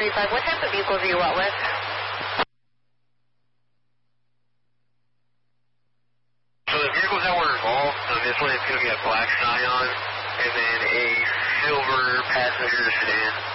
935. What type of vehicles are you out with? So the vehicles that were involved, this one is going to be a black Scion, and then a silver passenger sedan.